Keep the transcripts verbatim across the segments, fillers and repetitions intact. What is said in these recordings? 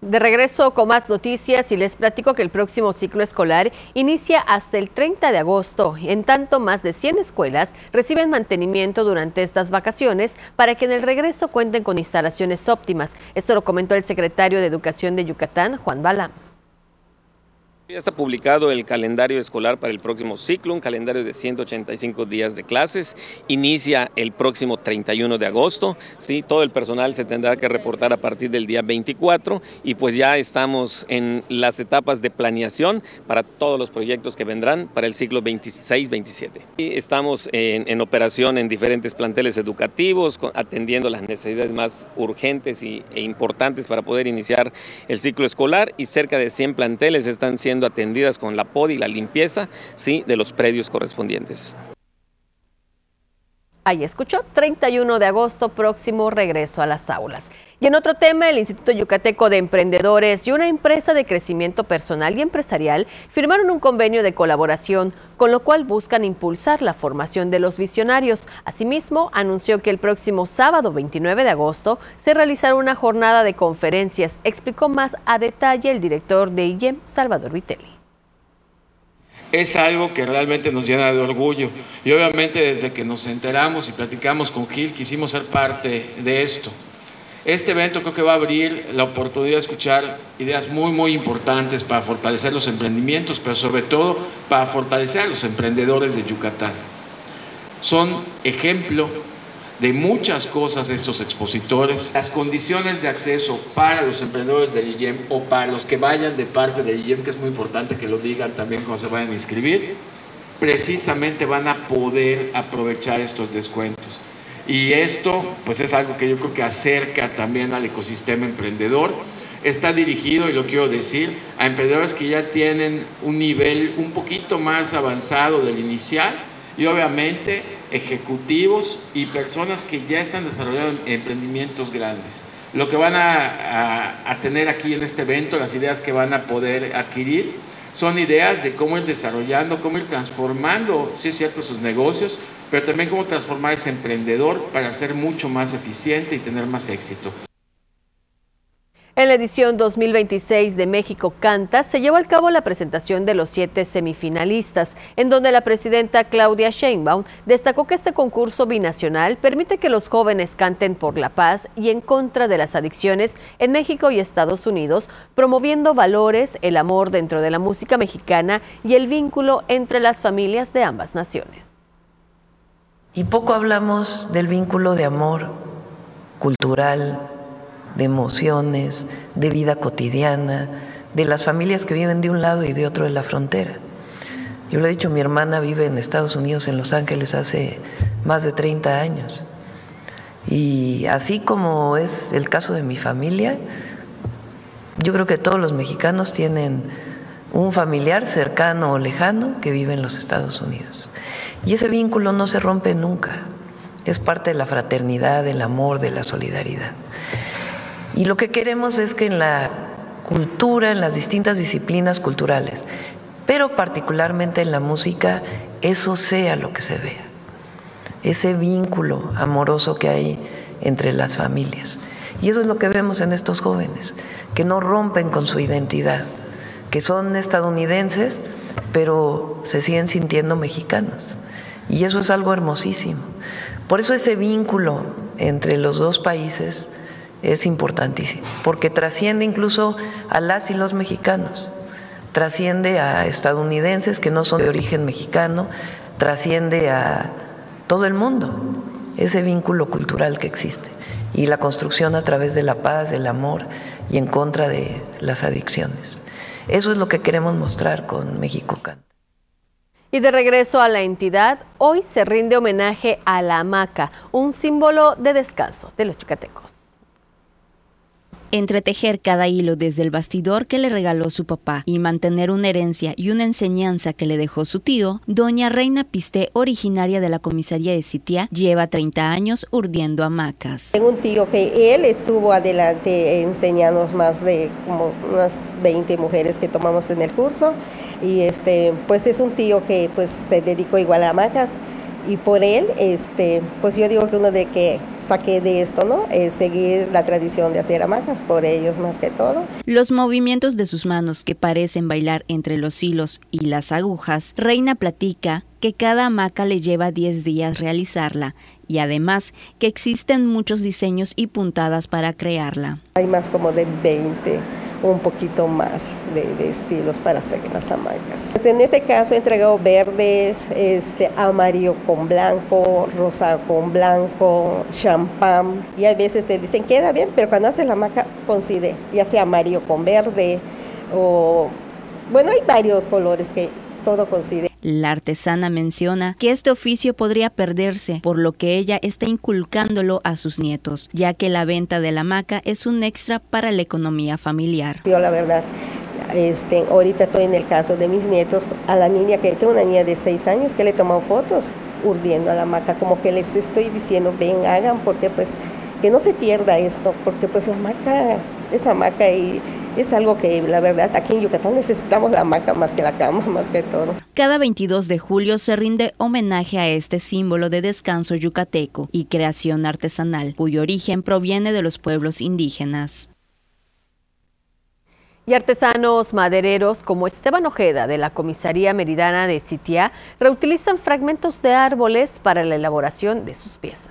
De regreso con más noticias y les platico que el próximo ciclo escolar inicia hasta el treinta de agosto. En tanto, más de cien escuelas reciben mantenimiento durante estas vacaciones para que en el regreso cuenten con instalaciones óptimas. Esto lo comentó el secretario de Educación de Yucatán, Juan Balam. Ya está publicado el calendario escolar para el próximo ciclo, un calendario de ciento ochenta y cinco días de clases. Inicia el próximo treinta y uno de agosto. ¿Sí? Todo el personal se tendrá que reportar a partir del día veinticuatro y pues ya estamos en las etapas de planeación para todos los proyectos que vendrán para el ciclo veintiséis veintisiete. Estamos en, en operación en diferentes planteles educativos, atendiendo las necesidades más urgentes y, e importantes para poder iniciar el ciclo escolar, y cerca de cien planteles están siendo atendidas con la poda y la limpieza, sí, de los predios correspondientes. Ahí escuchó, treinta y uno de agosto próximo regreso a las aulas. Y en otro tema, el Instituto Yucateco de Emprendedores y una empresa de crecimiento personal y empresarial firmaron un convenio de colaboración, con lo cual buscan impulsar la formación de los visionarios. Asimismo, anunció que el próximo sábado veintinueve de agosto se realizará una jornada de conferencias. Explicó más a detalle el director de I E M, Salvador Vitelli. Es algo que realmente nos llena de orgullo y obviamente desde que nos enteramos y platicamos con Gil quisimos ser parte de esto. Este evento creo que va a abrir la oportunidad de escuchar ideas muy muy importantes para fortalecer los emprendimientos, pero sobre todo para fortalecer a los emprendedores de Yucatán. Son ejemplo de muchas cosas estos expositores. Las condiciones de acceso para los emprendedores del I E M o para los que vayan de parte del I E M, que es muy importante que lo digan también cuando se vayan a inscribir, precisamente van a poder aprovechar estos descuentos. Y esto pues es algo que yo creo que acerca también al ecosistema emprendedor. Está dirigido, y lo quiero decir, a emprendedores que ya tienen un nivel un poquito más avanzado del inicial, y obviamente ejecutivos y personas que ya están desarrollando emprendimientos grandes. Lo que van a, a, a tener aquí en este evento, las ideas que van a poder adquirir, son ideas de cómo ir desarrollando, cómo ir transformando, sí es cierto, sus negocios, pero también cómo transformar ese emprendedor para ser mucho más eficiente y tener más éxito. En la edición dos mil veintiséis de México Canta se llevó a cabo la presentación de los siete semifinalistas, en donde la presidenta Claudia Sheinbaum destacó que este concurso binacional permite que los jóvenes canten por la paz y en contra de las adicciones en México y Estados Unidos, promoviendo valores, el amor dentro de la música mexicana y el vínculo entre las familias de ambas naciones. Y poco hablamos del vínculo de amor cultural, de emociones, de vida cotidiana, de las familias que viven de un lado y de otro de la frontera. Yo le he dicho, mi hermana vive en Estados Unidos, en Los Ángeles, hace más de treinta años. Y así como es el caso de mi familia, yo creo que todos los mexicanos tienen un familiar cercano o lejano que vive en los Estados Unidos. Y ese vínculo no se rompe nunca. Es parte de la fraternidad, del amor, de la solidaridad. Y lo que queremos es que en la cultura, en las distintas disciplinas culturales, pero particularmente en la música, eso sea lo que se vea, ese vínculo amoroso que hay entre las familias. Y eso es lo que vemos en estos jóvenes, que no rompen con su identidad, que son estadounidenses, pero se siguen sintiendo mexicanos. Y eso es algo hermosísimo. Por eso ese vínculo entre los dos países es importantísimo, porque trasciende incluso a las y los mexicanos, trasciende a estadounidenses que no son de origen mexicano, trasciende a todo el mundo, ese vínculo cultural que existe y la construcción a través de la paz, del amor y en contra de las adicciones. Eso es lo que queremos mostrar con México Canta. Y de regreso a la entidad, hoy se rinde homenaje a la hamaca, un símbolo de descanso de los yucatecos. Entretejer cada hilo desde el bastidor que le regaló su papá y mantener una herencia y una enseñanza que le dejó su tío, doña Reina Pisté, originaria de la comisaría de Sitiá, lleva treinta años urdiendo hamacas. Tengo un tío que él estuvo adelante enseñándonos, más de como unas veinte mujeres que tomamos en el curso, y este pues es un tío que pues se dedicó igual a hamacas y por él, este, pues yo digo que uno de que saqué de esto, ¿no? Es seguir la tradición de hacer hamacas, por ellos más que todo. Los movimientos de sus manos que parecen bailar entre los hilos y las agujas, Reina platica que cada hamaca le lleva diez días realizarla y además que existen muchos diseños y puntadas para crearla. Hay más como de veinte, un poquito más de, de estilos para hacer las hamacas. Pues en este caso he entregado verdes, este, amarillo con blanco, rosa con blanco, champán, y a veces te dicen queda bien, pero cuando haces la hamaca coincide, ya sea amarillo con verde o bueno, hay varios colores que todo coincide. La artesana menciona que este oficio podría perderse, por lo que ella está inculcándolo a sus nietos, ya que la venta de la hamaca es un extra para la economía familiar. Yo la verdad, este, ahorita estoy en el caso de mis nietos, a la niña que tengo una niña de seis años que le he tomado fotos urdiendo a la hamaca, como que les estoy diciendo ven, hagan, porque pues que no se pierda esto, porque pues la hamaca es hamaca y es algo que la verdad aquí en Yucatán necesitamos la hamaca más que la cama, más que todo. Cada veintidós de julio se rinde homenaje a este símbolo de descanso yucateco y creación artesanal, cuyo origen proviene de los pueblos indígenas. Y artesanos madereros como Esteban Ojeda de la Comisaría Meridana de Tzitiá reutilizan fragmentos de árboles para la elaboración de sus piezas.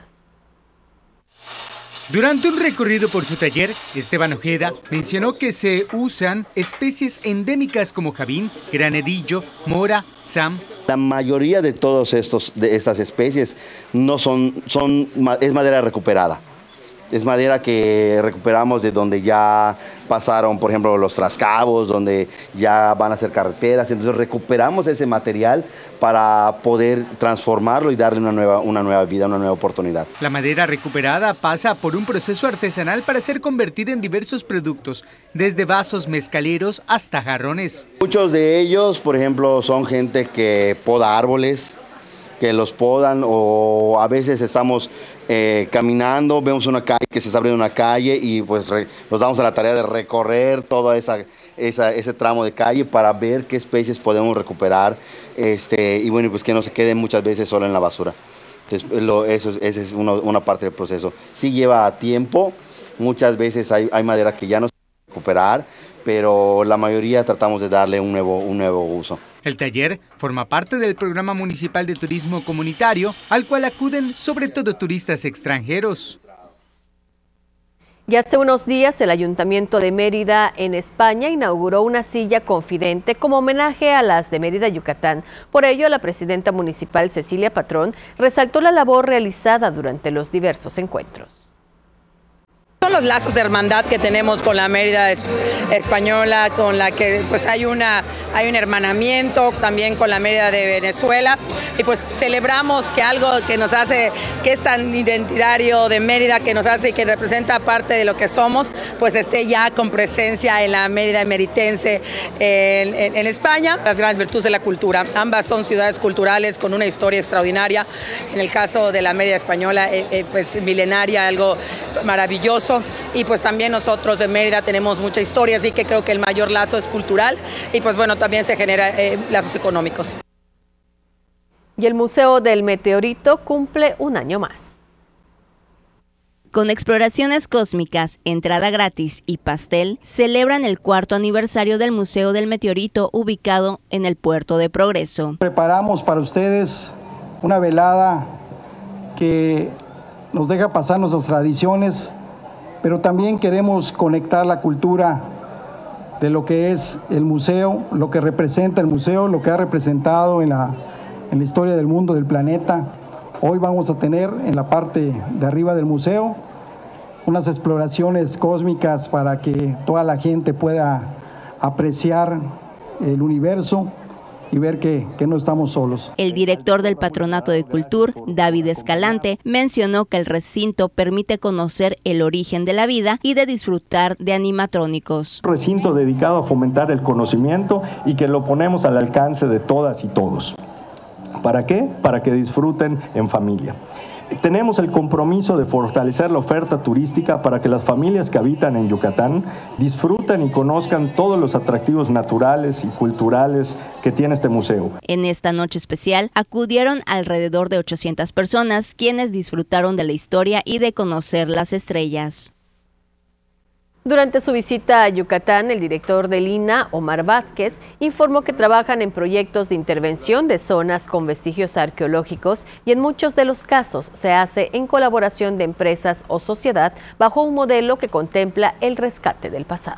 Durante un recorrido por su taller, Esteban Ojeda mencionó que se usan especies endémicas como javín, granedillo, mora, tzam. La mayoría de todas de estas especies no son, son, es madera recuperada. Es madera que recuperamos de donde ya pasaron, por ejemplo, los trascabos, donde ya van a ser carreteras. Entonces recuperamos ese material para poder transformarlo y darle una nueva, una nueva vida, una nueva oportunidad. La madera recuperada pasa por un proceso artesanal para ser convertida en diversos productos, desde vasos mezcaleros hasta jarrones. Muchos de ellos, por ejemplo, son gente que poda árboles, que los podan, o a veces estamos eh, caminando, vemos una calle que se está abriendo una calle y pues re, nos damos a la tarea de recorrer todo esa, esa, ese tramo de calle para ver qué especies podemos recuperar este, y bueno, pues que no se queden muchas veces solo en la basura. Entonces, lo, eso es, esa es uno, una parte del proceso. Sí lleva tiempo, muchas veces hay, hay madera que ya no se puede recuperar, pero la mayoría tratamos de darle un nuevo, un nuevo uso. El taller forma parte del Programa Municipal de Turismo Comunitario, al cual acuden sobre todo turistas extranjeros. Y hace unos días el Ayuntamiento de Mérida, en España, inauguró una silla confidente como homenaje a las de Mérida, Yucatán. Por ello, la presidenta municipal, Cecilia Patrón, resaltó la labor realizada durante los diversos encuentros. Son los lazos de hermandad que tenemos con la Mérida española, con la que pues hay una hay un hermanamiento también con la Mérida de Venezuela, y pues celebramos que algo que nos hace, que es tan identitario de Mérida, que nos hace y que representa parte de lo que somos, pues esté ya con presencia en la Mérida emeritense en, en, en España. Las grandes virtudes de la cultura, ambas son ciudades culturales con una historia extraordinaria. En el caso de la Mérida española, eh, eh, pues milenaria, algo maravilloso. Y pues también nosotros de Mérida tenemos mucha historia, así que creo que el mayor lazo es cultural y pues bueno, también se genera eh, lazos económicos. Y el Museo del Meteorito cumple un año más. Con exploraciones cósmicas, entrada gratis y pastel, celebran el cuarto aniversario del Museo del Meteorito ubicado en el Puerto de Progreso. Preparamos para ustedes una velada que nos deja pasar nuestras tradiciones, pero también queremos conectar la cultura de lo que es el museo, lo que representa el museo, lo que ha representado en la, en la historia del mundo, del planeta. Hoy vamos a tener en la parte de arriba del museo unas exploraciones cósmicas para que toda la gente pueda apreciar el universo y ver que, que no estamos solos. El director del Patronato de Cultura, David Escalante, mencionó que el recinto permite conocer el origen de la vida y de disfrutar de animatrónicos. Un recinto dedicado a fomentar el conocimiento y que lo ponemos al alcance de todas y todos. ¿Para qué? Para que disfruten en familia. Tenemos el compromiso de fortalecer la oferta turística para que las familias que habitan en Yucatán disfruten y conozcan todos los atractivos naturales y culturales que tiene este museo. En esta noche especial acudieron alrededor de ochocientas personas, quienes disfrutaron de la historia y de conocer las estrellas. Durante su visita a Yucatán, el director del I N A, Omar Vázquez, informó que trabajan en proyectos de intervención de zonas con vestigios arqueológicos y en muchos de los casos se hace en colaboración de empresas o sociedad bajo un modelo que contempla el rescate del pasado.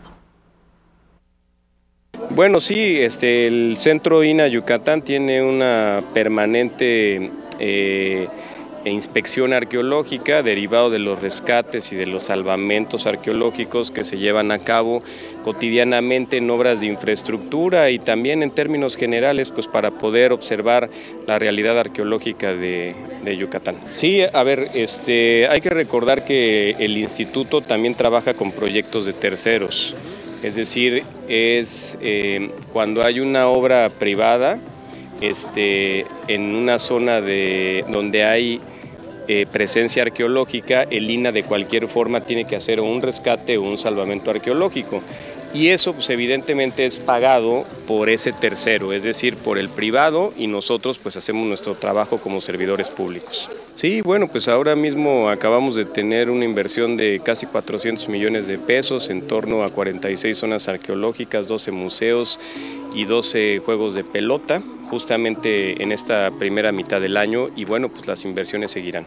Bueno, sí, este, el Centro I N A Yucatán tiene una permanente eh, inspección arqueológica derivado de los rescates y de los salvamentos arqueológicos que se llevan a cabo cotidianamente en obras de infraestructura y también en términos generales, pues para poder observar la realidad arqueológica de, de Yucatán. Sí, a ver, este, hay que recordar que el instituto también trabaja con proyectos de terceros, es decir, es eh, cuando hay una obra privada este, en una zona de, donde hay Eh, presencia arqueológica, el I N A de cualquier forma tiene que hacer un rescate o un salvamento arqueológico y eso pues evidentemente es pagado por ese tercero, es decir, por el privado, y nosotros pues hacemos nuestro trabajo como servidores públicos. Sí, bueno, pues ahora mismo acabamos de tener una inversión de casi cuatrocientos millones de pesos en torno a cuarenta y seis zonas arqueológicas, doce museos y doce juegos de pelota, justamente en esta primera mitad del año, y bueno, pues las inversiones seguirán.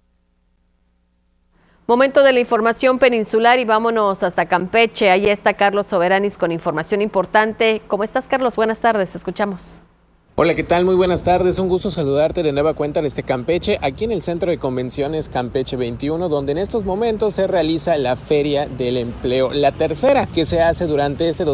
Momento de la información peninsular y vámonos hasta Campeche. Ahí está Carlos Soberanis con información importante. ¿Cómo estás, Carlos? Buenas tardes, te escuchamos. Hola, ¿qué tal? Muy buenas tardes, un gusto saludarte de nueva cuenta desde Campeche, aquí en el Centro de Convenciones Campeche veintiuno, donde en estos momentos se realiza la Feria del Empleo, la tercera que se hace durante este